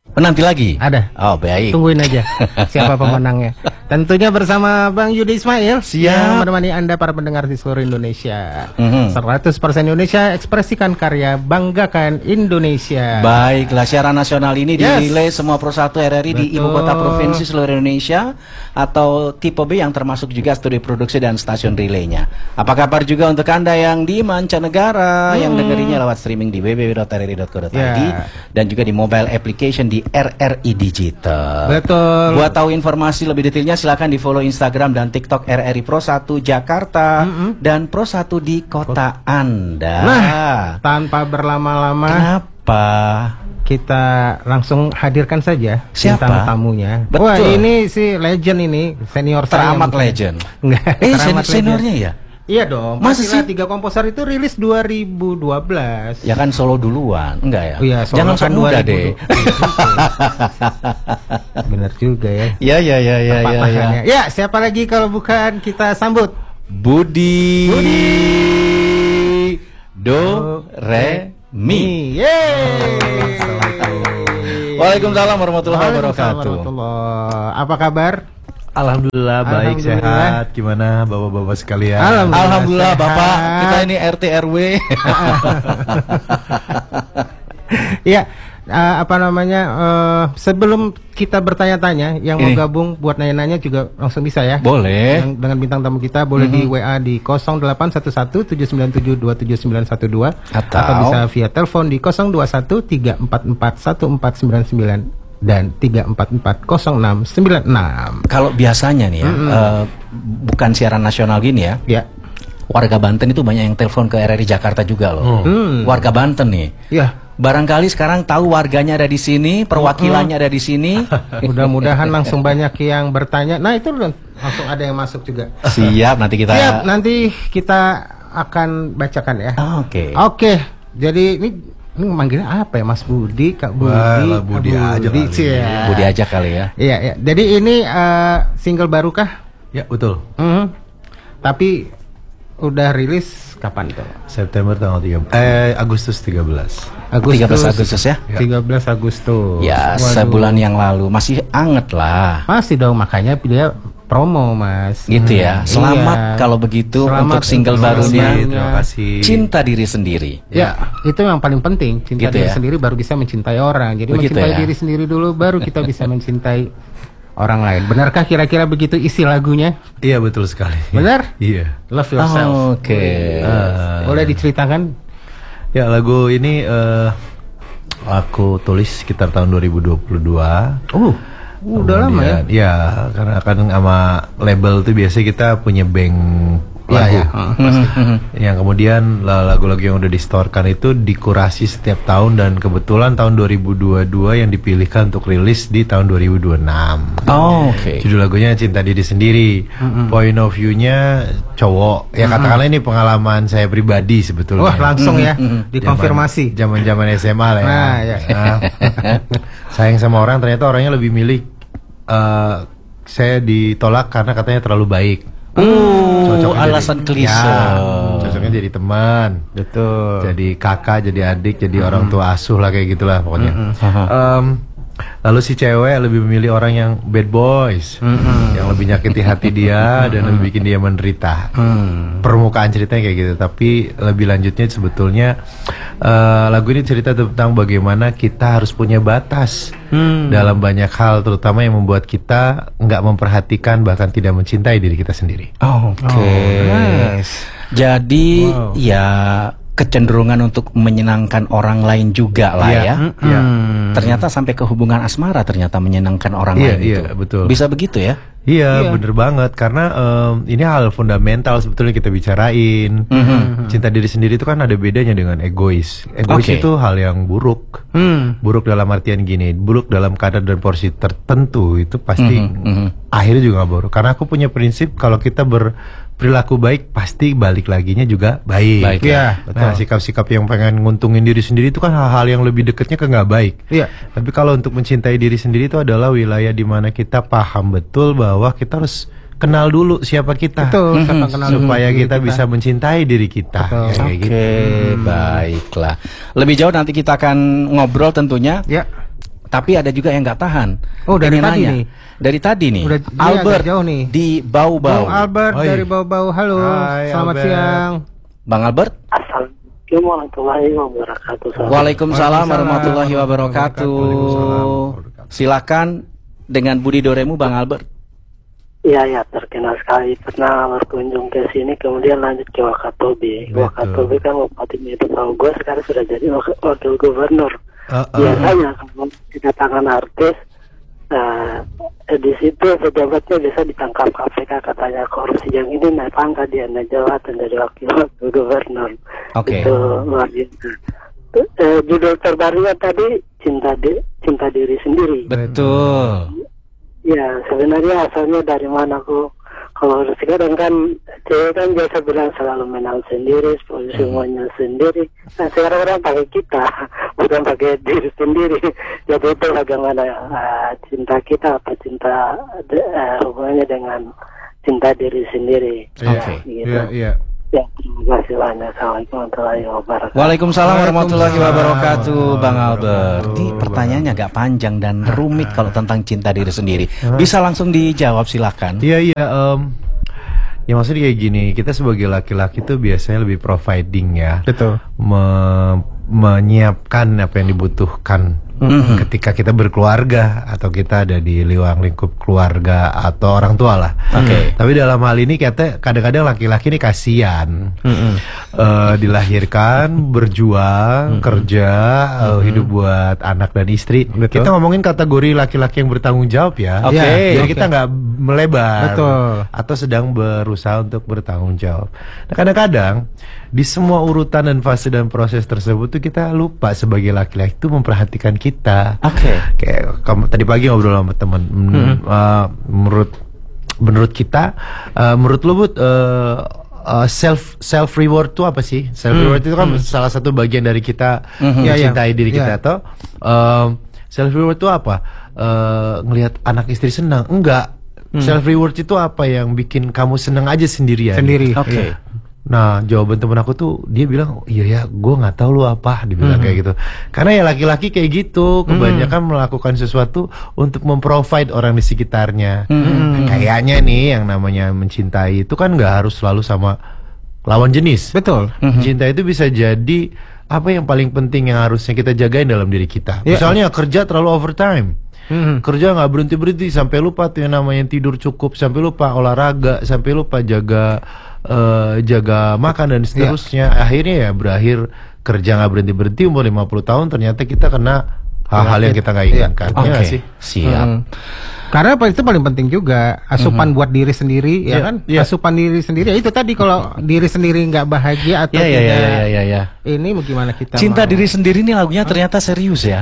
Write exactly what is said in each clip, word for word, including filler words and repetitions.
Nanti lagi? Ada. Oh, baik. Tungguin aja siapa pemenangnya. Tentunya bersama Bang Yudi Ismail. Siap. Yang menemani Anda para pendengar di seluruh Indonesia. Mm-hmm. seratus persen Indonesia, ekspresikan karya, banggakan Indonesia. Baiklah, siaran nasional ini Yes. dinilai semua Pro satu R R I di Betul. ibu kota provinsi seluruh Indonesia atau tipe B yang termasuk juga studi produksi dan stasiun relaynya. Apa kabar juga untuk Anda yang di mancanegara Hmm. yang dengerinnya lewat streaming di w w w dot r r i dot co dot i d Ya. dan juga di mobile application di R R I Digital. Betul. Buat tahu informasi lebih detailnya silakan di follow Instagram dan TikTok R R I Pro satu Jakarta Mm-mm. dan Pro satu di kota Anda. Nah, tanpa berlama-lama, Kenapa? kita langsung hadirkan saja Siapa? bintang tamunya. Betul. Wah, ini si legend ini, senior saya. Teramat mungkin. legend. Enggak, Eh, teramat sen- legend. seniornya ya? Iya dong. Masa Pastilah sih? Tiga Komposer itu rilis dua ribu dua belas. Ya kan Solo duluan, enggak ya? Oh iya, Solo Jangan kan sok muda dua ribu deh. Bener juga ya. Ya ya ya ya ya. Patahannya. ya. Ya, siapa lagi kalau bukan kita sambut Budi. Budi. Do Re Mi. Yeay. Waalaikumsalam warahmatullahi Waalaikumsalam wabarakatuh. warahmatullahi. Apa kabar? Alhamdulillah baik, Alhamdulillah. sehat. Gimana bapak-bapak sekalian? Alhamdulillah. Alhamdulillah sehat. Bapak, kita ini R T R W. Iya, eh, apa namanya? eh, sebelum kita bertanya-tanya, yang mau Ini. gabung buat nanya-nanya juga langsung bisa ya. Boleh. Yang dengan bintang tamu kita boleh di W A di nol delapan satu satu tujuh sembilan tujuh dua tujuh sembilan satu dua Atau- bisa via telepon di nol dua satu tiga empat empat satu empat sembilan sembilan dan tiga empat empat nol enam sembilan enam. Kalau biasanya nih ya, eh, bukan siaran nasional gini ya. Ya. Warga Banten itu banyak yang telepon ke R R I Jakarta juga loh. Hmm. Warga Banten nih. Ya, Barangkali sekarang tahu warganya ada di sini, perwakilannya ada di sini. mudah-mudahan langsung banyak yang bertanya. Nah, itu langsung ada yang masuk juga. Siap, nanti kita. Siap, nanti kita akan bacakan ya. Ah, Oke. Oke, jadi ini ini manggilnya apa ya, Mas Budi, Kak Budi, Wah, lah, Kak Budi aja kali. Cia. Budi aja kali ya. Iya, iya. Jadi ini eh, single baru kah? Ya betul. Mhm. Tapi udah rilis kapan tuh? September tanggal tiga belas. Eh Agustus tiga belas. tiga belas Agustus ya. tiga belas Agustus. Ya, Waduh. sebulan yang lalu masih anget lah. Masih dong, makanya dia promo, Mas. Gitu ya. Hmm, Selamat iya. kalau begitu Selamat untuk single untuk barunya. single Terima kasih. Cinta diri sendiri. Ya, itu yang paling penting. Cinta Gitu diri ya. sendiri baru bisa mencintai orang. Jadi Begitu mencintai ya. diri sendiri dulu, baru kita bisa mencintai orang lain. Benarkah kira-kira begitu isi lagunya? Iya betul sekali. Benar? Iya. Love yourself. Oke. Eh, Boleh diceritakan? Ya lagu ini eh, aku tulis sekitar tahun dua ribu dua puluh dua. Uh, udah lama ya. Kemudian, ya, karena kan sama label tuh biasanya kita punya bank Iya, lagu. iya. Yang kemudian la- lagu-lagu yang udah distorkan itu dikurasi setiap tahun dan kebetulan tahun dua ribu dua puluh dua yang dipilihkan untuk rilis di tahun dua ribu dua puluh enam. Oh, oke. Judul lagunya Cinta Diri Sendiri. Point of view-nya cowok. Ya katakanlah ini pengalaman saya pribadi sebetulnya. Wah, langsung ya dikonfirmasi. Zaman-zaman S M A lah ya. Nah, ya. Nah, sayang sama orang, ternyata orangnya lebih milih eh, saya ditolak karena katanya terlalu baik. Uh, Cocoknya alasan jadi- klise. Ya, cocoknya jadi teman, Betul. jadi kakak, jadi adik, jadi orang tua asuh lah kayak gitulah pokoknya. Em, lalu si cewek lebih memilih orang yang bad boys, yang lebih nyakiti hati dia dan lebih bikin dia menderita. Permukaan ceritanya kayak gitu, tapi lebih lanjutnya sebetulnya eh, lagu ini cerita tentang bagaimana kita harus punya batas dalam banyak hal, terutama yang membuat kita nggak memperhatikan bahkan tidak mencintai diri kita sendiri. Oke. Nice. Jadi Wow. ya kecenderungan untuk menyenangkan orang lain juga lah Iya. ya. Iya. Ternyata sampai ke hubungan asmara ternyata menyenangkan orang Iya, lain iya, itu. betul. Bisa begitu ya? Iya, Iya. bener banget karena em, ini hal fundamental sebetulnya kita bicarain. Cinta diri sendiri itu kan ada bedanya dengan egois. Egois Oke. itu hal yang buruk. Hmm. Buruk dalam artian gini, buruk dalam kadar dan porsi tertentu itu pasti Mhm, mhm. akhirnya juga gak buruk. Karena aku punya prinsip kalau kita berperilaku baik pasti balik laginya juga baik. Baik, ya. Nah, sikap-sikap yang pengen nguntungin diri sendiri itu kan hal-hal yang lebih dekatnya ke nggak baik. Iya. Tapi kalau untuk mencintai diri sendiri itu adalah wilayah di mana kita paham betul bahwa kita harus kenal dulu siapa kita. Betul, siapa kenal dulu Supaya diri kita, kita. bisa mencintai diri kita. Betul. Ya, kayak Oke, gitu. baiklah. Lebih jauh nanti kita akan ngobrol tentunya. Ya. tapi ada juga yang nggak tahan. Oh, dari Pengen tadi nanya. nih. Dari tadi nih. Udah- dia Albert agak jauh nih. di Bau-Bau. Bung Albert Oi. dari Bau-Bau. Halo, Hai, selamat Albert. siang. Bang Albert? Assalamualaikum warahmatullahi wabarakatuh. Waalaikumsalam Waalaikumsalam warahmatullahi wabarakatuh. Waalaikumsalam. Silakan dengan Budi Doremu, Bang Albert. Iya ya, terkenal sekali pernah berkunjung ke sini, kemudian lanjut ke Wakatobi. Betul. Wakatobi kan bupatinya itu tahu gue, sekarang sudah jadi wakil, wakil gubernur. Uh, uh. Biasanya kalau kedatangan artis, nah, di situ pejabatnya bisa ditangkap K P K, katanya korupsi. Yang ini naik pangkat, dia naik jabatan jadi wakil, wakil gubernur. Oke. Itu luar biasa. Eh, judul terbarunya tadi cinta di, cinta diri sendiri. Betul. Ya, sebenarnya asalnya dari mana kok? Kalau sekarang kan cewek kan biasa bilang selalu menang sendiri, semuanya sendiri. Nah, sekarang orang pakai kita, bukan pakai diri sendiri. Jadi itu bagaimana uh, cinta kita, apa cinta uh, hubungannya dengan cinta diri sendiri. Oke. Ya, gitu. Iya, iya. Ya, terima kasih banyak. Assalamualaikum warahmatullahi wabarakatuh. Waalaikumsalam warahmatullahi Waalaikumsalam wabarakatuh, Bang Albert. wabarakatuh. Ini pertanyaannya agak panjang dan rumit kalau tentang cinta diri sendiri. Bisa langsung dijawab, silakan. Iya, iya. em, ya maksudnya kayak gini, kita sebagai laki-laki tuh biasanya lebih providing ya. Betul. Me- menyiapkan apa yang dibutuhkan Mhm. ketika kita berkeluarga atau kita ada di luar lingkup keluarga atau orang tua lah. Oke. Tapi dalam hal ini kata kadang-kadang laki-laki ini kasihan. Eh, dilahirkan, berjuang, kerja, eh, hidup buat anak dan istri. Betul. Kita ngomongin kategori laki-laki yang bertanggung jawab ya. Oke. Jadi Oke. kita nggak melebar. Betul. Atau sedang berusaha untuk bertanggung jawab. Nah, kadang-kadang di semua urutan dan fase dan proses tersebut tuh kita lupa sebagai laki-laki itu memperhatikan kita. Oke. Kayak kamu tadi pagi ngobrol sama teman. Men- uh, menurut menurut kita, uh, menurut lu Bud, uh, uh, self self reward itu apa sih? Self reward itu kan salah satu bagian dari kita Mhm. Iya, iya. mencintai diri kita. Iya. Atau um, self reward itu apa? Uh, ngelihat anak istri senang? Enggak. Self reward itu apa yang bikin kamu senang aja sendirian? Sendiri. Oke. Iya. Nah, jawaban temen aku tuh dia bilang, iya ya, gue nggak tahu lu apa, dibilang kayak gitu. Karena ya laki-laki kayak gitu, kebanyakan melakukan sesuatu untuk memprovide orang di sekitarnya. Kayaknya nih yang namanya mencintai itu kan nggak harus selalu sama lawan jenis. Betul. Cinta itu bisa jadi apa yang paling penting yang harusnya kita jagain dalam diri kita. Iya. Misalnya kerja terlalu overtime. Mhm. Kerja nggak berhenti berhenti sampai lupa tuh yang namanya tidur cukup, sampai lupa olahraga, sampai lupa jaga eh, jaga makan dan seterusnya. Akhirnya ya berakhir kerja nggak berhenti berhenti umur lima puluh tahun ternyata kita kena hal-hal yang kita nggak inginkan. Oke. Iya nggak sih? Siap. Hmm. Karena apa itu paling penting juga asupan buat diri sendiri ya Iya, kan iya. asupan diri sendiri ya itu tadi kalau diri sendiri nggak bahagia atau Ya, ya, tidak ya, ya, ya, ya. ini mau gimana kita Cinta mau? diri sendiri nih lagunya ternyata serius ya.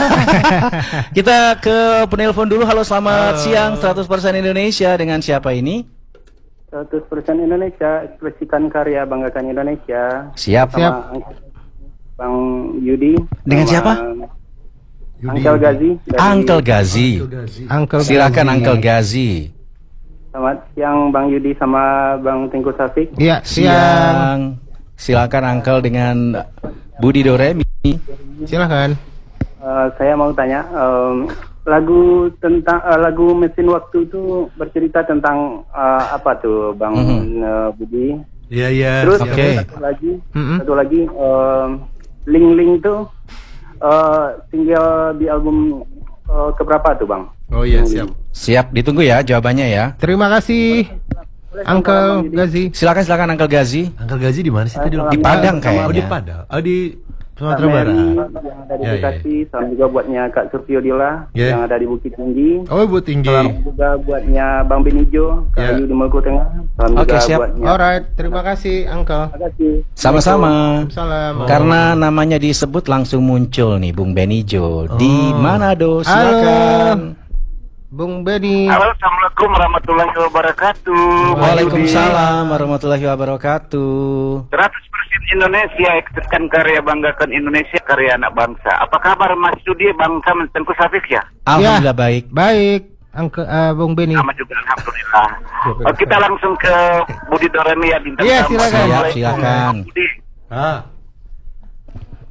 Kita ke penelpon dulu. Halo, selamat siang seratus persen Indonesia. Dengan siapa ini? seratus persen Indonesia, ekspresikan karya, banggakan Indonesia. Siap. Siap. Sama Bang Yudi. Dengan sama siapa? Uncle Gazi. dari- Uncle Gazi. Uncle Silakan Gazi. Uncle Gazi. Selamat siang Bang Yudi sama Bang Tengku Safik. Iya siang Siang. Silakan Uncle dengan Budi Doremi. silakan. Eh, saya mau tanya, em, lagu tentang eh, lagu Mesin Waktu itu bercerita tentang eh, apa tuh Bang eh, Budi? Iya iya. Terus Oke. satu lagi, Mm-mm. satu lagi em, Ling Ling tuh eh, tinggal di album eh, keberapa tuh Bang? Oh iya siap. Siap, ditunggu ya jawabannya ya. Terima kasih Uncle Gazi. Silakan silakan Uncle Gazi. Angkel Gazi di mana sih tadi? Di Padang kayaknya. Oh di Padang. Oh di Sumatera Kak Barat. Mary yang ada di Ya, ya, Bekasi, salam juga buatnya Kak Surfio Dila Ya. yang ada di Bukit Tinggi. Oh buat tinggi. Salam juga buatnya Bang Benijo, Kak Ya. Ayu di Maluku Tengah. Salam Oke, juga siap. buatnya. Alright, terima kasih Uncle. Terima kasih. Sama-sama. Salam. Karena namanya disebut langsung muncul nih Bung Benijo di Manado. Silakan. Bung Beni. Halo, Assalamualaikum warahmatullahi wabarakatuh. Waalaikumsalam warahmatullahi wabarakatuh. seratus persen Indonesia, ekspresikan karya, banggakan Indonesia, karya anak bangsa. Apa kabar Mas Yudi, Bangsa Tengku Safik ya? Alhamdulillah baik. Baik, Uncle eh, Bung Beni. Sama juga Alhamdulillah. Oh, kita langsung ke Budi Doremi ya, bintang Iya, tamu. silakan. Siap, Assalamualaikum, silakan. Budi. Ah.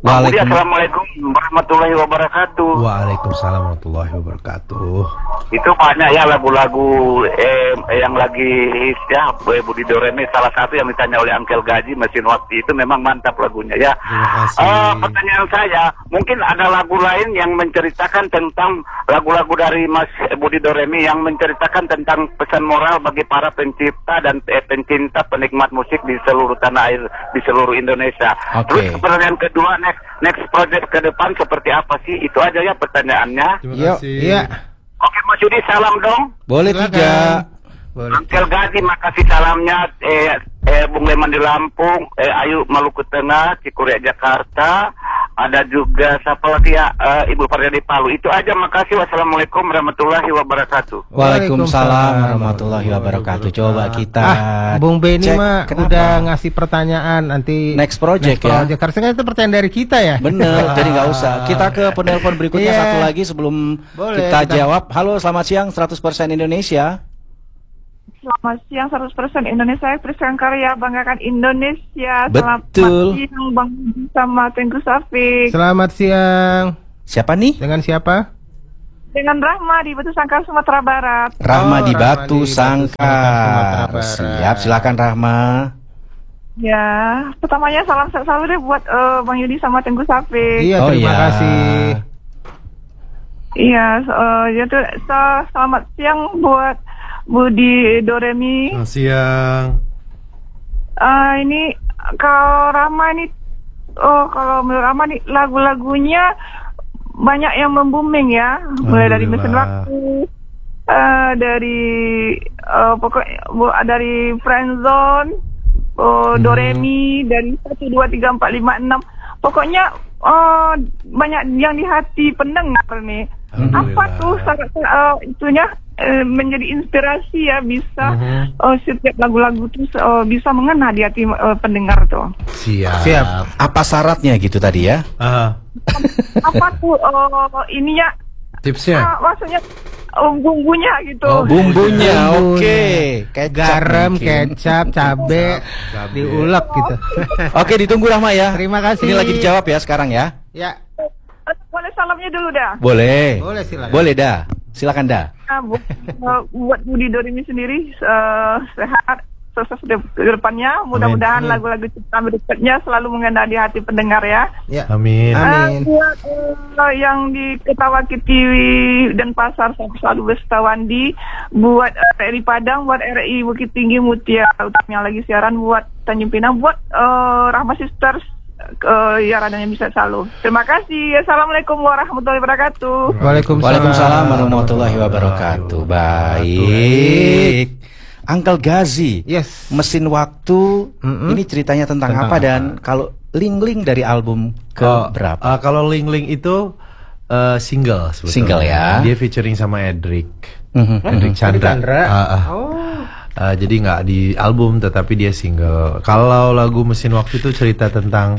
Bang Budi, Waalaikum- Assalamualaikum warahmatullahi wabarakatuh. Waalaikumsalam warahmatullahi wabarakatuh. Itu banyak ya lagu-lagu eh, yang lagi hits ya, Budi Doremi. Salah satu yang ditanya oleh Uncle Gaji, Mesin Waktu, itu memang mantap lagunya ya. Terima kasih. Eh, pertanyaan saya, mungkin ada lagu lain yang menceritakan tentang lagu-lagu dari Mas Budi Doremi yang menceritakan tentang pesan moral bagi para pencipta dan eh, pencinta penikmat musik di seluruh tanah air, di seluruh Indonesia. Oke. Terus pertanyaan kedua, next next project ke depan seperti apa sih? Itu aja ya pertanyaannya. Terima Yuk, kasih. Iya. Oke Mas Yudi, salam dong. Boleh Silakan. tiga. Boleh. Uncle Gazi, makasih salamnya. Eh, eh, Bung Leman di Lampung, eh, Ayu Maluku Tengah, Cikuria Jakarta. Ada juga siapa lagi ya, eh, Ibu Farida di Palu. Itu aja, makasih. Wassalamualaikum warahmatullahi wabarakatuh. Waalaikumsalam warahmatullahi wabarakatuh. Coba kita Ah, Bung Beni cek mah kenapa. udah ngasih pertanyaan nanti Next project ya. project. Harusnya kan itu pertanyaan dari kita ya. Bener, jadi nggak usah. Kita ke penelpon berikutnya Iya. satu lagi sebelum Boleh, kita, kita- jawab. Halo, selamat siang seratus persen Indonesia. Selamat siang seratus persen Indonesia, Kristan Karya, banggakan Indonesia. Betul. Selamat siang Bang Budi sama Tengku Safik. Selamat siang. Siapa nih? Dengan siapa? Dengan Rahma di Batu Sangkar, Sumatera Barat. Rahma Oh, di Rahma Batu di Batu Sangkar, Sumatera Sangkar. Barat. Siap, silakan Rahma. Ya, pertamanya salam sehat selalu deh buat eh, Bang Yudi sama Tengku Safik. Iya, Oh, terima iya. kasih. Iya, eh, ya tuh, so- selamat siang buat Budi Doremi. Selamat siang. Eh, ini kalau Rahma ini, oh kalau menurut Rahma nih lagu-lagunya banyak yang membooming ya, mulai dari Mesin Alhamdulillah. Waktu, eh, dari eh, pokoknya bu- dari Friendzone, oh, Doremi, dari satu dua tiga empat lima enam, pokoknya eh, banyak yang di hati pendengar nih. Alhamdulillah. Apa tuh syarat eh, itunya eh, menjadi inspirasi ya, bisa Mhm. eh, setiap lagu-lagu tuh eh, bisa mengena di hati eh, pendengar tuh. Siap. Siap. Apa syaratnya gitu tadi ya? Ah, Apa tuh eh, ininya? tipsnya. Ah, maksudnya eh, bumbunya gitu. Oh, bumbunya, Bumbunya. oke. Kecap Garam, mungkin. kecap, cabe, Cabe. diulek gitu. Oke, ditunggu Rahma ya. Terima kasih. Ini lagi dijawab ya sekarang ya. Ya, Eh, boleh salamnya dulu dah. Boleh. boleh silakan. Boleh dah. Silakan dah. Nah, bu- eh, buat Budi Doremi sendiri eh, sehat, sukses di ke depannya. Mudah-mudahan Amin. lagu-lagu ciptaan berikutnya selalu mengena di hati pendengar ya. Ya. Amin. Amin. Eh, buat eh, yang di Ketawaki T V dan Pasar selalu Bestawandi, buat eh, R I Padang, buat R I Bukit Tinggi Mutia Utama yang lagi siaran, buat Tanjung Pinang, buat eh, Rahma Sisters, uh, ya radanya bisa selalu. Terima kasih. Assalamualaikum warahmatullahi wabarakatuh. Waalaikumsalam. Waalaikumsalam warahmatullahi wabarakatuh. Baik. Uncle Gazi. Yes. Mesin Waktu. Mm-mm. Ini ceritanya tentang, Tentang apa apa? dan kalau Ling-Ling dari album ke Oh, berapa? uh, kalau Ling Ling itu uh, single sebetulnya. Single ya. Dia featuring sama Edric. Mhm. Edric Chandra. Chandra. Ah, ah. Oh. Uh, jadi nggak di album tetapi dia single. Kalau lagu Mesin Waktu itu cerita tentang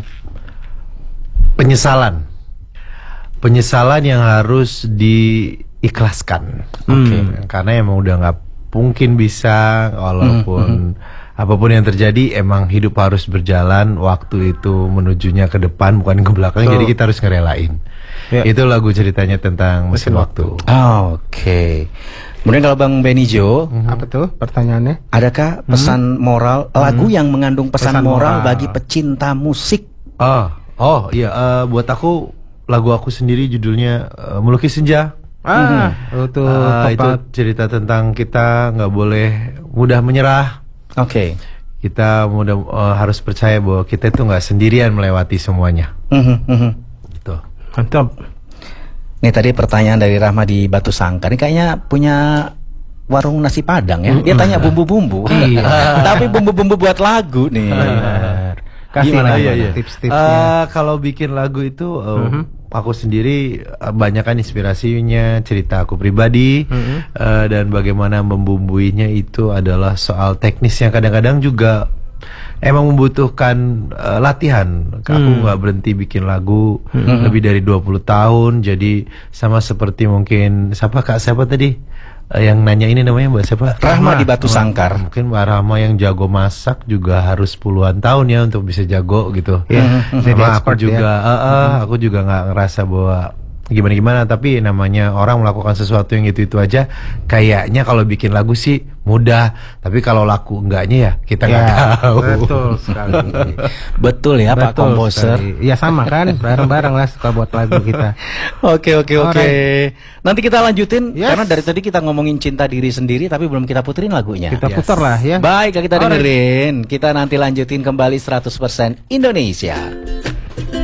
penyesalan, penyesalan yang harus diikhlaskan. Oke. Hmm, karena emang udah nggak mungkin bisa, walaupun apapun yang terjadi, emang hidup harus berjalan. Waktu itu menujunya ke depan bukan ke belakang. Jadi kita harus ngerelain. Ya. Itu lagu ceritanya tentang Mesin, Mesin Waktu. Ah, Oke. Kemudian kalau Bang Benny Jo, Apa tuh pertanyaannya? adakah pesan moral lagu yang mengandung pesan, Pesan moral, moral. bagi pecinta musik? Oh, oh iya. eh, buat aku lagu aku sendiri judulnya eh, Melukis Senja. Ah, itu Ah, itu tepat. cerita tentang kita nggak boleh mudah menyerah. Oke. Kita mudah eh, harus percaya bahwa kita itu nggak sendirian melewati semuanya. Mhm, mhm. Gitu. Mantap. Nih tadi pertanyaan dari Rahma di Batu Sangkar. Ini kayaknya punya warung nasi Padang ya. Dia tanya bumbu-bumbu. Tapi bumbu-bumbu buat lagu nih. Kasih Gimana, lah gimana? tips-tipsnya. Eh, kalau bikin lagu itu eh, aku sendiri eh, banyak kan inspirasinya cerita aku pribadi eh, dan bagaimana membumbuinya itu adalah soal teknis yang kadang-kadang juga emang membutuhkan eh, latihan. Aku nggak berhenti bikin lagu lebih dari dua puluh tahun. Jadi sama seperti mungkin siapa Kak siapa tadi? Eh, yang nanya ini namanya Mbak siapa? Rahma di Batu Sangkar. Mungkin Mbak Rahma yang jago masak juga harus puluhan tahun ya untuk bisa jago gitu. Ya, jadi Sama aku expert juga, ya. eh, eh, aku juga nggak ngerasa bahwa gimana-gimana, tapi namanya orang melakukan sesuatu yang itu-itu aja, kayaknya kalau bikin lagu sih mudah, tapi kalau laku enggaknya ya kita nggak Ya, tahu. betul sekali. Betul ya Pak Betul komposer. sekali. Ya sama kan, bareng-bareng lah suka buat lagu kita. Oke oke oke. Alright. Nanti kita lanjutin Yes. karena dari tadi kita ngomongin cinta diri sendiri tapi belum kita puterin lagunya. Kita Yes. putar lah ya. Baik, kita Alright. dengerin. Kita nanti lanjutin kembali seratus persen Indonesia.